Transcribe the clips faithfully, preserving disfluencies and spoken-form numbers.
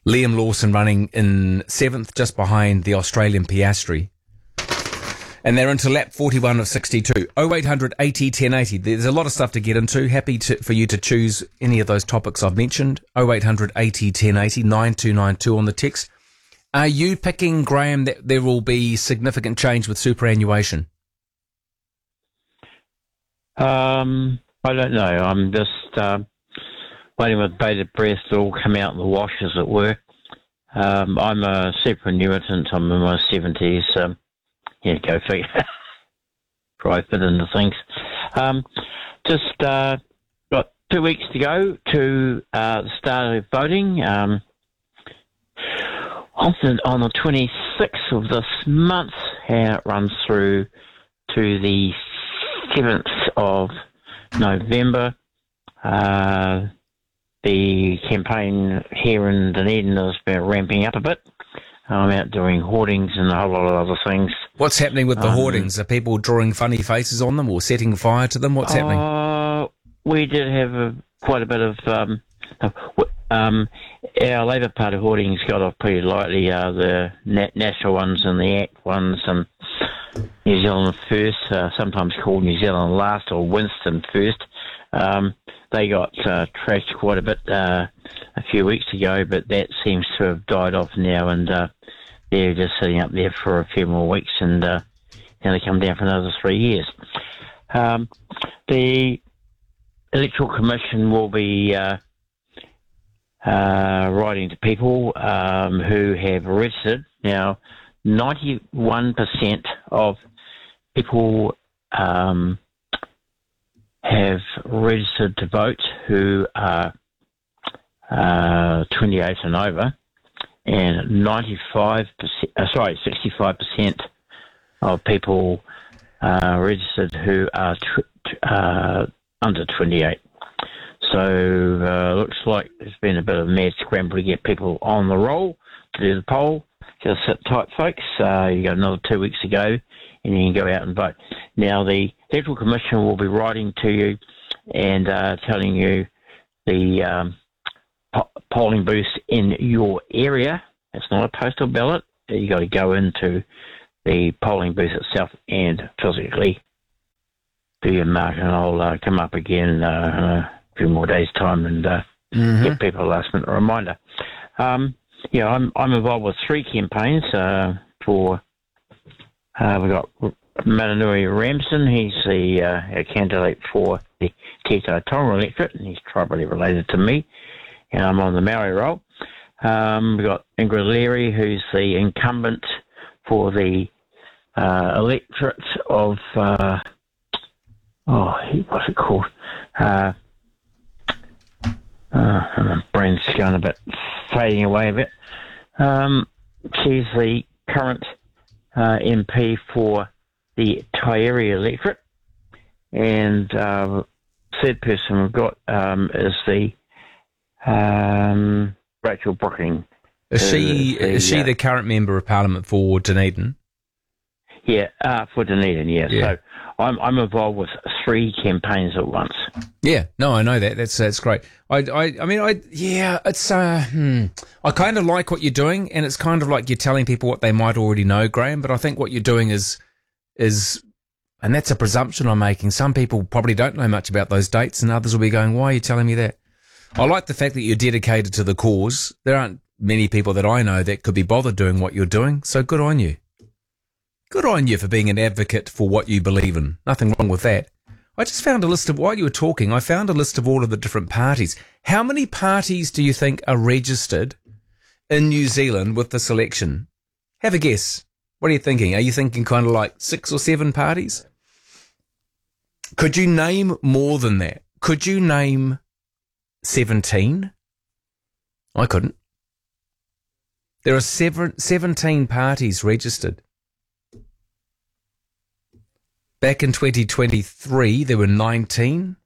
Liam Lawson running in seventh, just behind the Australian Piastri. And they're into lap forty-one of sixty-two. oh eight hundred eighty ten eighty. There's a lot of stuff to get into. Happy to, for you to choose any of those topics I've mentioned. oh eight hundred eighty ten eighty, nine two nine two on the text. Are you picking, Graham, that there will be significant change with superannuation? Um, I don't know. I'm just uh, waiting with bated breath to all come out in the wash, as it were. Um, I'm a superannuitant. I'm in my seventies. Um, yeah, go figure. Try fit into things. Um, just uh, got two weeks to go to uh, the start of voting. Um, on the, on the twenty-sixth of this month, and it runs through to the seventh of November. Uh, the campaign here in Dunedin has been ramping up a bit. I'm out doing hoardings and a whole lot of other things. What's happening with the um, hoardings? Are people drawing funny faces on them or setting fire to them? What's uh, happening? We did have a, quite a bit of... Um, um, our Labour Party hoardings got off pretty lightly. Uh, the nat- national ones and the ACT ones and New Zealand First, uh, sometimes called New Zealand Last or Winston First. Um, they got uh, trashed quite a bit uh, a few weeks ago, but that seems to have died off now, and uh, they're just sitting up there for a few more weeks, and uh, then they come down for another three years. Um, the Electoral Commission will be uh, uh, writing to people um, who have registered. Now, ninety-one percent of people um, have registered to vote who are uh, twenty-eight and over, and ninety-five percent, uh, sorry, sixty-five percent of people uh, registered who are tw- uh, under twenty-eight. So uh, looks like there's been a bit of a mad scramble to get people on the roll to do the poll. Just sit tight, folks. Uh, you got another two weeks to go, and you can go out and vote. Now, the Electoral Commission will be writing to you and uh, telling you the um, po- polling booths in your area. It's not a postal ballot. You got to go into the polling booth itself and physically do your mark, and I'll uh, come up again uh, in a few more days' time and uh, mm-hmm. get people a last-minute reminder. Um, yeah, I'm I'm involved with three campaigns uh, for. Uh, we've got Mananui Ramsden. He's the uh, candidate for the Tito Tonga electorate, and he's tribally related to me, and I'm on the Maori roll. Um, we've got Ingrid Leary, who's the incumbent for the uh, electorate of, uh, oh, what's it called? Uh, uh, my brain's going a bit, fading away a bit. Um, she's the current uh, M P for the Taieri electorate, and uh, third person we've got um, is the um, Rachel Brooking. Is she the, is she uh, the current member of Parliament for Dunedin? Yeah, uh, for Dunedin. Yeah. yeah. So I'm I'm involved with three campaigns at once. Yeah. No, I know that. That's that's great. I I, I mean I yeah. It's uh. Hmm. I kind of like what you're doing, and it's kind of like you're telling people what they might already know, Graham. But I think what you're doing is is, and that's a presumption I'm making. Some people probably don't know much about those dates, and others will be going, "Why are you telling me that?" I like the fact that you're dedicated to the cause. There aren't many people that I know that could be bothered doing what you're doing, so good on you. Good on you for being an advocate for what you believe in. Nothing wrong with that. I just found a list of, while you were talking, I found a list of all of the different parties. How many parties do you think are registered in New Zealand with this election? Have a guess. What are you thinking? Are you thinking kind of like six or seven parties? Could you name more than that? Could you name seventeen? I couldn't. There are seven, seventeen parties registered. Back in twenty twenty-three, there were nineteen.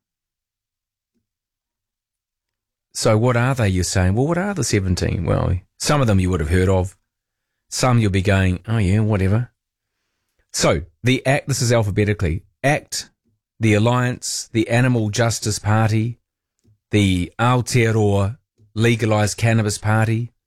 So what are they, you're saying? Well, what are the seventeen? Well, some of them you would have heard of. Some you'll be going, oh yeah, whatever. So, the ACT, this is alphabetically, ACT, the Alliance, the Animal Justice Party, the Aotearoa Legalised Cannabis Party,